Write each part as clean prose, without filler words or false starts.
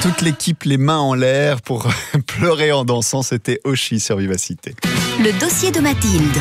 Toute l'équipe les mains en l'air pour pleurer en dansant, c'était Oshi sur Vivacité. Le dossier de Mathilde.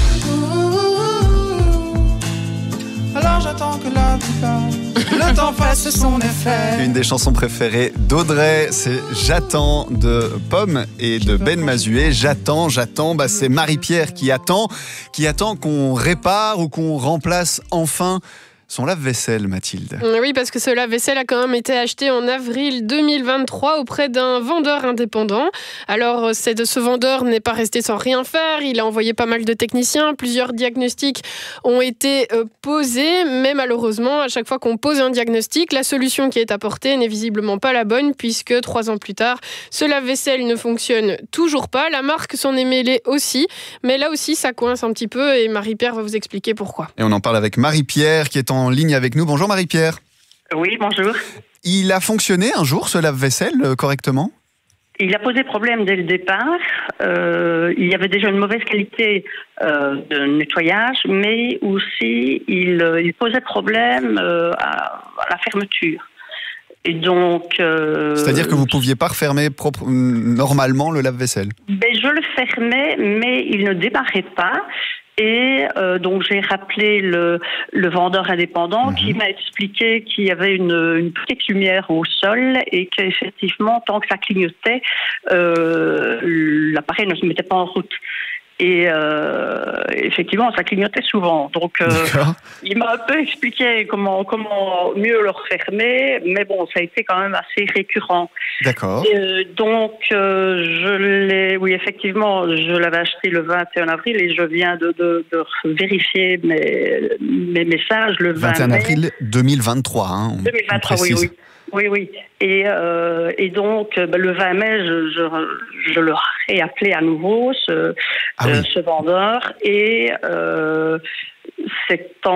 Alors j'attends que la vie passe, le temps fasse son effet. Une des chansons préférées d'Audrey, c'est J'attends de Pomme et de Ben Mazué. J'attends, c'est Marie-Pierre qui attend qu'on répare ou qu'on remplace enfin son lave-vaisselle, Mathilde. Oui, parce que ce lave-vaisselle a quand même été acheté en avril 2023 auprès d'un vendeur indépendant. Alors, ce vendeur n'est pas resté sans rien faire. Il a envoyé pas mal de techniciens. Plusieurs diagnostics ont été posés. Mais malheureusement, à chaque fois qu'on pose un diagnostic, la solution qui est apportée n'est visiblement pas la bonne, puisque 3 ans plus tard, ce lave-vaisselle ne fonctionne toujours pas. La marque s'en est mêlée aussi. Mais là aussi, ça coince un petit peu et Marie-Pierre va vous expliquer pourquoi. Et on en parle avec Marie-Pierre qui est en ligne avec nous. Bonjour Marie-Pierre. Oui, bonjour. Il a fonctionné un jour ce lave-vaisselle correctement ? Il a posé problème dès le départ. Il y avait déjà une mauvaise qualité de nettoyage, mais aussi il posait problème à la fermeture. Et donc, c'est-à-dire que vous ne pouviez pas refermer normalement le lave-vaisselle ? Je le fermais, mais il ne démarrait pas. Et donc j'ai rappelé le vendeur indépendant qui m'a expliqué qu'il y avait une petite lumière au sol et qu'effectivement, tant que ça clignotait, l'appareil ne se mettait pas en route. Et effectivement, ça clignotait souvent. Donc, il m'a un peu expliqué comment mieux le refermer, mais bon, ça a été quand même assez récurrent. D'accord. Donc, oui, effectivement, je l'avais acheté le 21 avril et je viens de vérifier mes messages le 21 avril 2023. 2023, oui. Oui. Et donc, le 20 mai, je leur ai appelé à nouveau ce vendeur et ça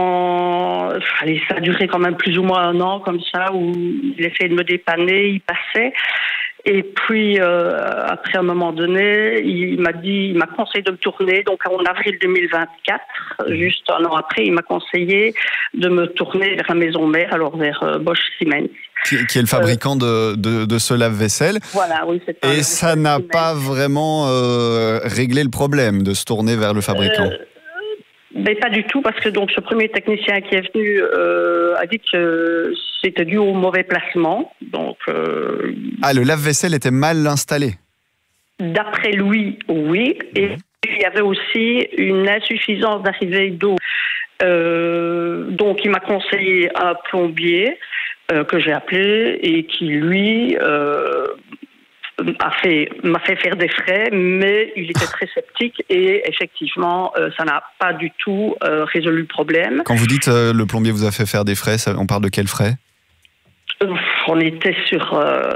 a duré quand même plus ou moins 1 an comme ça où il essayait de me dépanner, il passait. Et puis, après, à un moment donné, il m'a conseillé de me tourner. Donc, en avril 2024, juste 1 an après, il m'a conseillé de me tourner vers la maison mère, alors vers Bosch Siemens. Qui est le fabricant de ce lave-vaisselle. Voilà, oui. Et ça n'a pas vraiment réglé le problème de se tourner vers le fabricant. Pas du tout, parce que donc ce premier technicien qui est venu a dit que c'était dû au mauvais placement. Donc, le lave-vaisselle était mal installé. D'après lui, oui. Et il y avait aussi une insuffisance d'arrivée d'eau. Donc il m'a conseillé un plombier que j'ai appelé et qui, lui, m'a fait faire des frais, mais il était très sceptique et effectivement, ça n'a pas du tout résolu le problème. Quand vous dites le plombier vous a fait faire des frais, on parle de quels frais ? On était sur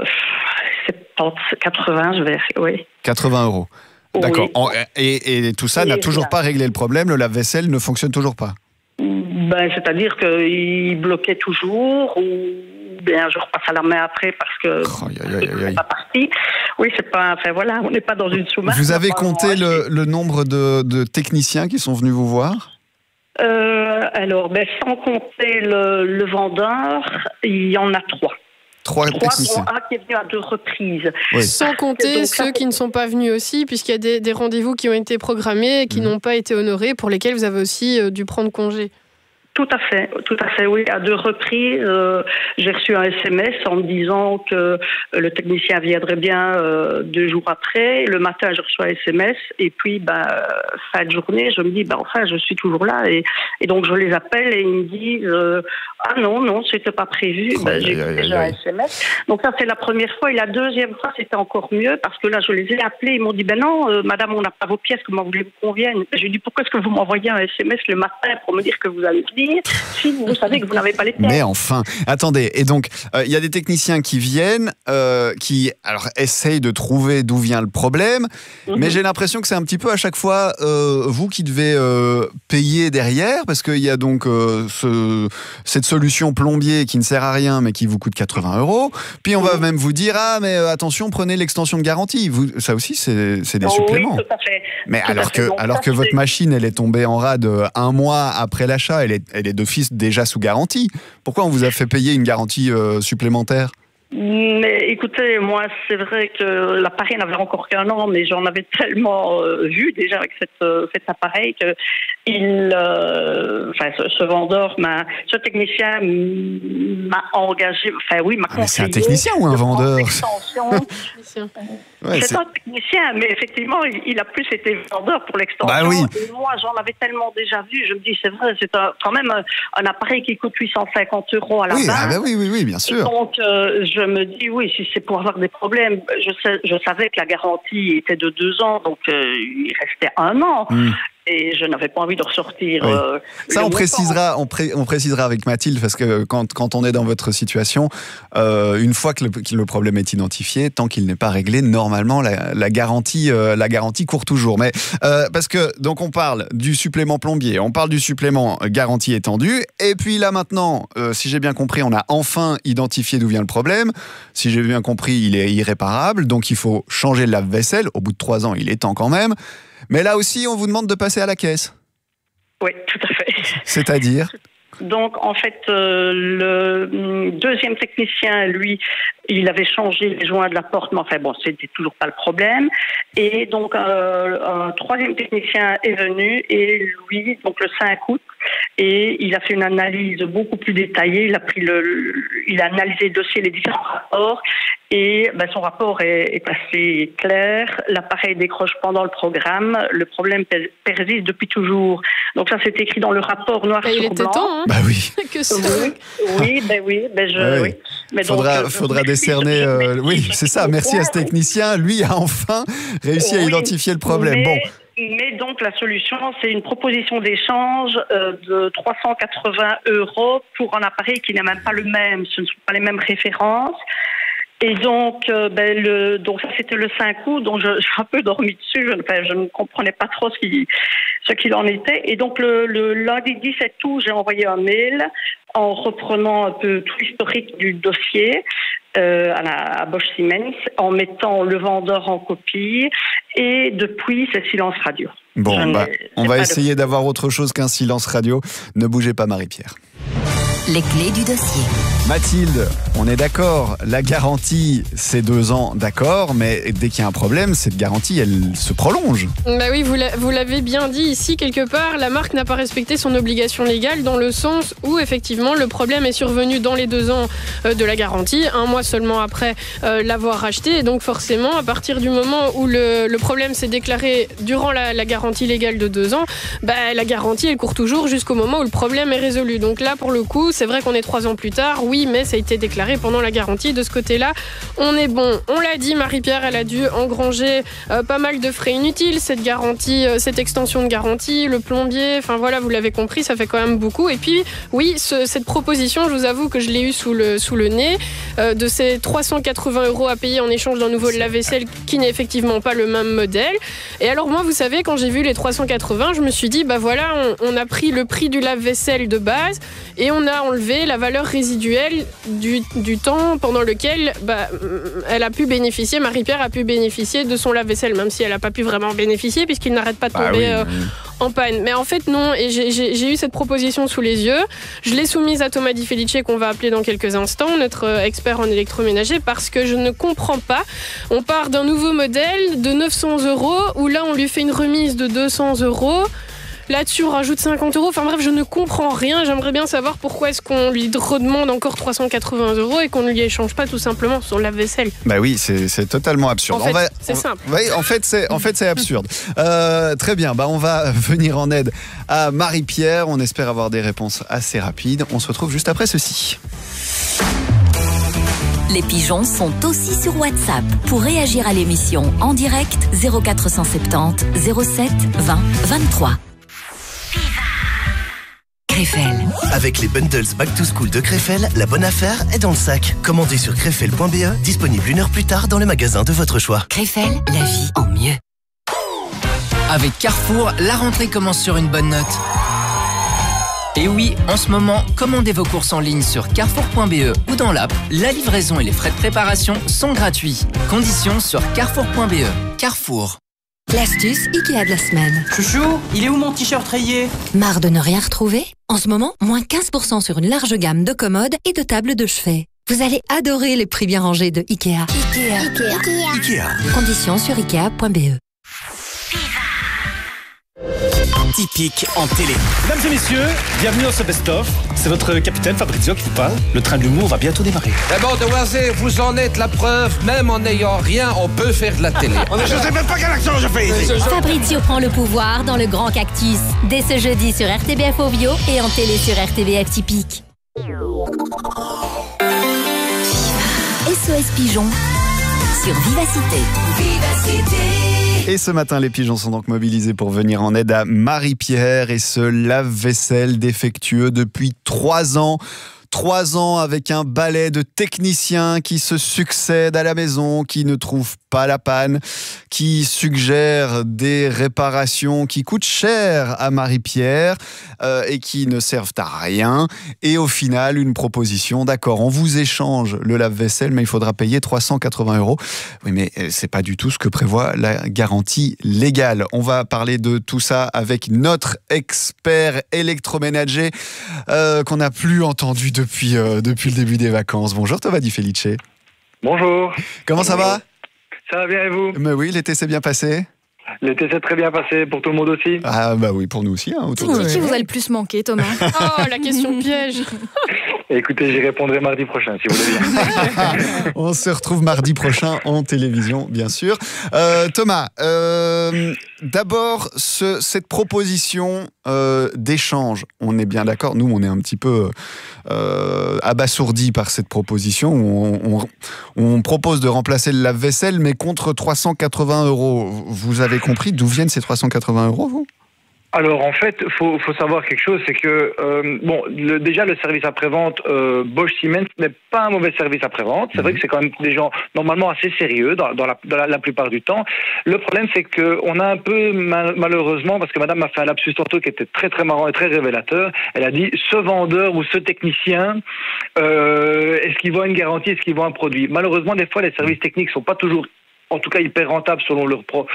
80, oui. 80 €. D'accord. Oui. Et tout ça n'a toujours pas réglé le problème, le lave-vaisselle ne fonctionne toujours pas ? C'est-à-dire qu'il bloquait toujours, ou bien je repasse à la main après parce que c'est pas parti. Oui, c'est pas. Enfin voilà, on n'est pas dans une sous-marque. Vous avez compté le nombre de techniciens qui sont venus vous voir ? Alors, sans compter le vendeur, il y en a 3. 3 techniciens. Un qui est venu à 2 reprises. Oui. Sans compter ceux qui ne sont pas venus aussi, puisqu'il y a des rendez-vous qui ont été programmés et qui n'ont pas été honorés, pour lesquels vous avez aussi dû prendre congé. Tout à fait, oui. À 2 reprises, j'ai reçu un SMS en me disant que le technicien viendrait bien 2 jours après. Le matin, je reçois un SMS et puis, fin de journée, je me dis, je suis toujours là. Et donc, je les appelle et ils me disent, non, c'était pas prévu. J'ai déjà un SMS. Donc, ça, c'est la première fois. Et la deuxième fois, c'était encore mieux parce que là, je les ai appelés. Ils m'ont dit, non, madame, on n'a pas vos pièces, comment voulez-vous qu'on vienne? J'ai dit, pourquoi est-ce que vous m'envoyez un SMS le matin pour me dire que vous allez venir si vous savez que vous n'avez pas les pièces? Mais enfin, attendez, et donc, il y a des techniciens qui viennent, qui essayent de trouver d'où vient le problème, mais j'ai l'impression que c'est un petit peu à chaque fois vous qui devez payer derrière, parce qu'il y a donc cette solution plombier qui ne sert à rien, mais qui vous coûte 80 €, puis on va même vous dire, mais attention, prenez l'extension de garantie. Ça aussi, c'est des suppléments. Oui, tout à fait. Mais alors que votre machine, elle est tombée en rade 1 mois après l'achat, elle est d'office déjà sous garantie. Pourquoi on vous a fait payer une garantie supplémentaire ? Mais écoutez, moi, c'est vrai que l'appareil n'avait encore qu'un an, mais j'en avais tellement vu déjà avec cet appareil que ce vendeur ce technicien m'a engagé, m'a conseillé. Mais c'est un technicien ou un vendeur? C'est un technicien, mais effectivement, il a plus été vendeur pour l'extension. Bah oui. Et moi, j'en avais tellement déjà vu. Je me dis, c'est vrai, c'est quand même un appareil qui coûte 850 € à la base. Oui, bien sûr. Et donc, je me dis, oui, si c'est pour avoir des problèmes, je savais que la garantie était de 2 ans, donc il restait 1 an. Et je n'avais pas envie de ressortir. Oui. Ça, on précisera avec Mathilde, parce que quand on est dans votre situation, une fois que le problème est identifié, tant qu'il n'est pas réglé, normalement, la garantie court toujours. Mais parce que donc on parle du supplément plombier, on parle du supplément garantie étendue, et puis là maintenant, si j'ai bien compris, on a enfin identifié d'où vient le problème. Si j'ai bien compris, il est irréparable, donc il faut changer le lave-vaisselle. Au bout de 3 ans, il est temps quand même. Mais là aussi, on vous demande de passer à la caisse. Oui, tout à fait. C'est-à-dire ? Donc, en fait, le deuxième technicien, lui, il avait changé les joints de la porte, mais enfin bon, c'était toujours pas le problème. Et donc, un troisième technicien est venu, et lui, donc le 5 août, et il a fait une analyse beaucoup plus détaillée. Il a analysé le dossier, les différents rapports, et son rapport est assez clair. L'appareil décroche pendant le programme. Le problème persiste depuis toujours. Donc ça, c'est écrit dans le rapport noir sur blanc. Il était temps, hein. Bah oui. Que ça. Oui. Mais faudra décerner. Oui, c'est ça. Merci à ce technicien. Lui a enfin réussi à identifier le problème. Mais donc la solution, c'est une proposition d'échange de 380 € pour un appareil qui n'est même pas le même. Ce ne sont pas les mêmes références. Et donc, donc ça c'était le 5 août, donc j'ai un peu dormi dessus. Je ne comprenais pas trop ce qu'il en était. Et donc le lundi 17 août, j'ai envoyé un mail en reprenant un peu tout l'historique du dossier à Bosch Siemens, en mettant le vendeur en copie. Et depuis, c'est silence radio. Bon, on va essayer d'avoir autre chose qu'un silence radio. Ne bougez pas, Marie-Pierre. Les clés du dossier. Mathilde, on est d'accord, la garantie c'est 2 ans, d'accord, mais dès qu'il y a un problème, cette garantie elle se prolonge. Bah oui, vous l'avez bien dit ici, quelque part, la marque n'a pas respecté son obligation légale dans le sens où effectivement le problème est survenu dans les 2 ans de la garantie, 1 mois seulement après l'avoir acheté, et donc forcément à partir du moment où le problème s'est déclaré durant la garantie légale de 2 ans, la garantie elle court toujours jusqu'au moment où le problème est résolu. Donc là pour le coup, c'est vrai qu'on est 3 ans plus tard, oui, mais ça a été déclaré pendant la garantie. De ce côté-là, on est bon. On l'a dit, Marie-Pierre, elle a dû engranger pas mal de frais inutiles, cette garantie, cette extension de garantie, le plombier, enfin voilà, vous l'avez compris, ça fait quand même beaucoup. Et puis, oui, cette proposition, je vous avoue que je l'ai eue sous le nez, de ces 380 € à payer en échange d'un nouveau lave-vaisselle qui n'est effectivement pas le même modèle. Et alors moi, vous savez, quand j'ai vu les 380, je me suis dit, on a pris le prix du lave-vaisselle de base et on a enlevé la valeur résiduelle du temps pendant lequel elle a pu bénéficier, Marie-Pierre a pu bénéficier de son lave-vaisselle, même si elle n'a pas pu vraiment bénéficier puisqu'il n'arrête pas de tomber en panne. Mais en fait non, et j'ai eu cette proposition sous les yeux, je l'ai soumise à Thomas Di Felice qu'on va appeler dans quelques instants, notre expert en électroménager, parce que je ne comprends pas. On part d'un nouveau modèle de 900 € où là on lui fait une remise de 200 €. Là-dessus, on rajoute 50 €. Enfin bref, je ne comprends rien. J'aimerais bien savoir pourquoi est-ce qu'on lui redemande encore 380 € et qu'on ne lui échange pas tout simplement son lave-vaisselle. Bah oui, c'est totalement absurde. En fait, c'est simple. Oui, en fait, c'est absurde. Très bien, on va venir en aide à Marie-Pierre. On espère avoir des réponses assez rapides. On se retrouve juste après ceci. Les pigeons sont aussi sur WhatsApp. Pour réagir à l'émission en direct, 0470 07 20 23. Krefel. Avec les bundles Back to School de Krefel, la bonne affaire est dans le sac. Commandez sur krefel.be, disponible 1 heure plus tard dans le magasin de votre choix. Krefel, la vie en mieux. Avec Carrefour, la rentrée commence sur une bonne note. Et oui, en ce moment, commandez vos courses en ligne sur carrefour.be ou dans l'app. La livraison et les frais de préparation sont gratuits. Conditions sur carrefour.be. Carrefour. L'astuce Ikea de la semaine. Chouchou, il est où mon t-shirt rayé? Marre de ne rien retrouver? En ce moment, moins 15% sur une large gamme de commodes et de tables de chevet. Vous allez adorer les prix bien rangés de Ikea. Ikea. Conditions sur ikea.be. Typique en télé. Mesdames et messieurs, bienvenue dans ce best-of. C'est votre capitaine Fabrizio qui vous parle. Le train de l'humour va bientôt démarrer. D'abord, de Wazé, vous en êtes la preuve. Même en n'ayant rien, on peut faire de la télé. Je sais même pas quel accent je fais ici. Fabrizio prend le pouvoir dans le Grand Cactus. Dès ce jeudi sur RTBF Ovio et en télé sur RTBF Typique. SOS Pigeon sur Vivacité. Et ce matin, les pigeons sont donc mobilisés pour venir en aide à Marie-Pierre et ce lave-vaisselle défectueux depuis 3 ans. 3 ans avec un balai de techniciens qui se succèdent à la maison, qui ne trouvent pas la panne, qui suggèrent des réparations qui coûtent cher à Marie-Pierre et qui ne servent à rien. Et au final, une proposition, d'accord, on vous échange le lave-vaisselle, mais il faudra payer 380 €. Oui, mais c'est pas du tout ce que prévoit la garantie légale. On va parler de tout ça avec notre expert électroménager qu'on n'a plus entendu depuis le début des vacances. Bonjour Thomas Di Felice. Bonjour. Comment ça va ? Ça va bien et vous ? Mais oui, l'été s'est bien passé. L'été s'est très bien passé pour tout le monde aussi. Ah bah oui, pour nous aussi. Qui vous a le plus manqué, Thomas ? Oh, la question piège. Écoutez, j'y répondrai mardi prochain, si vous voulez bien. On se retrouve mardi prochain en télévision, bien sûr. Thomas, d'abord, cette proposition d'échange, on est bien d'accord, nous on est un petit peu abasourdis par cette proposition où on propose de remplacer le lave-vaisselle, mais contre 380 €. Vous avez compris d'où viennent ces 380 €, vous ? Alors en fait, faut savoir quelque chose, c'est que déjà le service après-vente Bosch Siemens n'est pas un mauvais service après-vente. C'est vrai que c'est quand même des gens normalement assez sérieux dans la plupart du temps. Le problème, c'est que on a un peu malheureusement, parce que Madame m'a fait un lapsus tantôt qui était très très marrant et très révélateur. Elle a dit ce vendeur ou ce technicien, est-ce qu'il voit une garantie, est-ce qu'il voit un produit ? Malheureusement, des fois, les services techniques sont pas toujours, en tout cas hyper rentables selon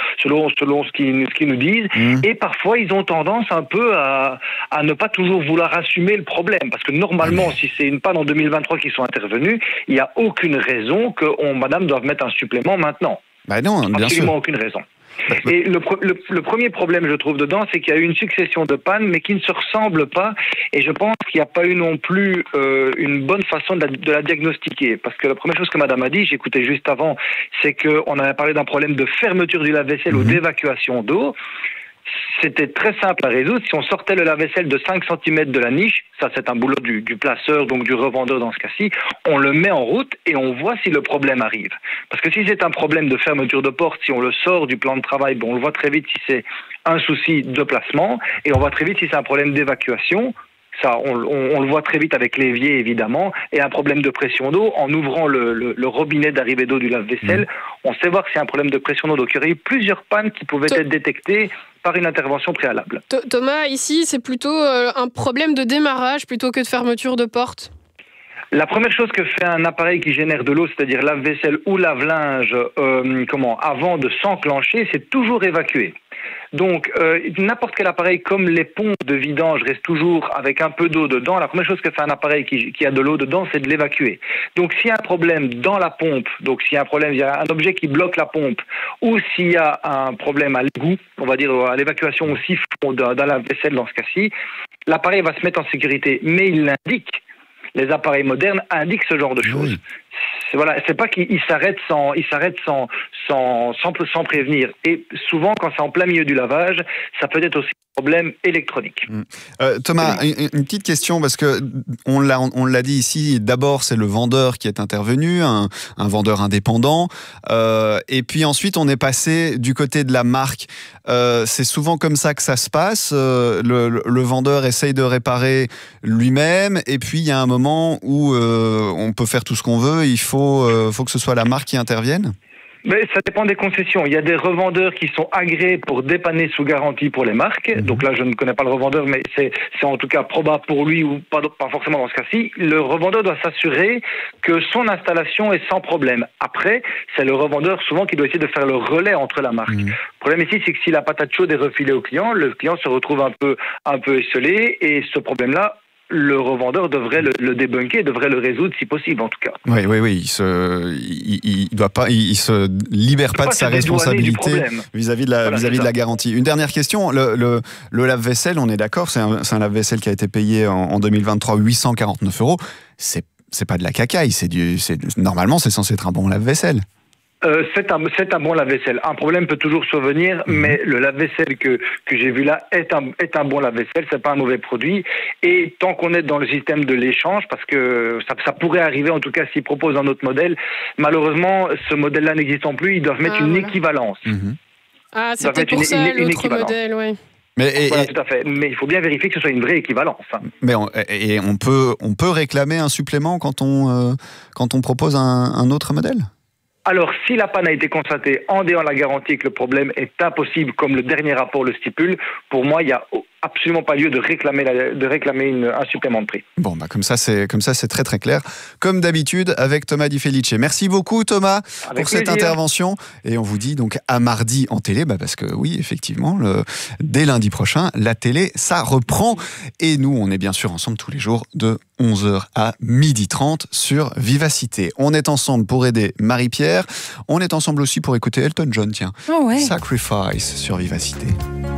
ce qu'ils nous disent. Et parfois, ils ont tendance un peu à ne pas toujours vouloir assumer le problème. Parce que normalement, si c'est une panne en 2023 qui sont intervenus, il n'y a aucune raison que Madame doive mettre un supplément maintenant. Bah non, bien sûr. Absolument aucune raison. Et le premier problème, je trouve, dedans, c'est qu'il y a eu une succession de pannes, mais qui ne se ressemblent pas. Et je pense qu'il n'y a pas eu non plus une bonne façon de la diagnostiquer. Parce que la première chose que Madame a dit, j'écoutais juste avant, c'est qu'on avait parlé d'un problème de fermeture du lave-vaisselle ou d'évacuation d'eau. C'était très simple à résoudre. Si on sortait le lave-vaisselle de 5 cm de la niche, ça c'est un boulot du placeur, donc du revendeur dans ce cas-ci, on le met en route et on voit si le problème arrive. Parce que si c'est un problème de fermeture de porte, si on le sort du plan de travail, on le voit très vite si c'est un souci de placement et on voit très vite si c'est un problème d'évacuation. Ça, on le voit très vite avec l'évier, évidemment, et un problème de pression d'eau. En ouvrant le robinet d'arrivée d'eau du lave-vaisselle, on sait voir s'il y a un problème de pression d'eau. Donc, il y aurait eu plusieurs pannes qui pouvaient être détectées par une intervention préalable. Thomas, ici, c'est plutôt un problème de démarrage plutôt que de fermeture de porte. La première chose que fait un appareil qui génère de l'eau, c'est-à-dire lave-vaisselle ou lave-linge, avant de s'enclencher, c'est toujours évacuer. Donc, n'importe quel appareil, comme les pompes de vidange, reste toujours avec un peu d'eau dedans. La première chose que fait un appareil qui a de l'eau dedans, c'est de l'évacuer. Donc, s'il y a un problème dans la pompe, donc s'il y a un problème, il y a un objet qui bloque la pompe, ou s'il y a un problème à l'égout, on va dire à l'évacuation au siphon d'un lave-vaisselle dans ce cas-ci, l'appareil va se mettre en sécurité, mais il l'indique. Les appareils modernes indiquent ce genre de choses. Voilà, c'est pas qu'ils s'arrêtent sans prévenir. Et souvent, quand c'est en plein milieu du lavage, ça peut être aussi un problème électronique. Thomas, une petite question, parce que on l'a dit ici, d'abord c'est le vendeur qui est intervenu, un vendeur indépendant, et puis ensuite on est passé du côté de la marque. C'est souvent comme ça que ça se passe. Le vendeur essaye de réparer lui-même, et puis il y a un moment où on peut faire tout ce qu'on veut, il faut que ce soit la marque qui intervienne. Mais ça dépend des concessions. Il y a des revendeurs qui sont agréés pour dépanner sous garantie pour les marques. Donc là, je ne connais pas le revendeur, mais c'est en tout cas probable pour lui ou pas forcément dans ce cas-ci. Le revendeur doit s'assurer que son installation est sans problème. Après, c'est le revendeur souvent qui doit essayer de faire le relais entre la marque. Le problème ici, c'est que si la patate chaude est refilée au client, le client se retrouve un peu esselé et ce problème-là, le revendeur devrait le débunker, devrait le résoudre si possible en tout cas. Oui, il se libère pas de sa responsabilité vis-à-vis de la garantie. Une dernière question, le lave-vaisselle, on est d'accord, c'est un lave-vaisselle qui a été payé en 2023 849 €. C'est pas de la cacaille, normalement c'est censé être un bon lave-vaisselle. C'est un bon lave-vaisselle. Un problème peut toujours survenir, mais le lave-vaisselle que j'ai vu là est un bon lave-vaisselle. C'est pas un mauvais produit. Et tant qu'on est dans le système de l'échange, parce que ça pourrait arriver, en tout cas, s'ils proposent un autre modèle. Malheureusement, ce modèle-là n'existant plus. Ils doivent mettre une équivalence. Ah, c'est peut-être pour ça l'autre modèle, ouais. Voilà, tout à fait. Mais il faut bien vérifier que ce soit une vraie équivalence. Mais on peut réclamer un supplément quand on propose un autre modèle ? Alors, si la panne a été constatée en dehors de la garantie et que le problème est impossible, comme le dernier rapport le stipule, pour moi, il n'y a absolument pas lieu de réclamer un supplément de prix. Bon, comme ça, c'est très très clair. Comme d'habitude, avec Thomas Di Felice. Merci beaucoup, Thomas, pour cette intervention. Et on vous dit donc à mardi en télé, parce que oui, effectivement, dès lundi prochain, la télé, ça reprend. Et nous, on est bien sûr ensemble tous les jours de 11h à 12h30 sur Vivacité. On est ensemble pour aider Marie-Pierre. On est ensemble aussi pour écouter Elton John, tiens. Oh ouais. Sacrifice sur Vivacité.